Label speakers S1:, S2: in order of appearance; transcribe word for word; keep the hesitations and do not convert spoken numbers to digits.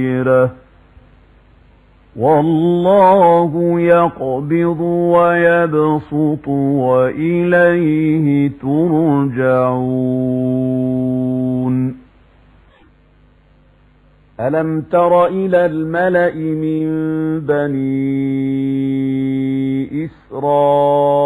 S1: والله يقبض ويبسط وإليه ترجعون ألم تر إلى الملأ من بني إسرائيل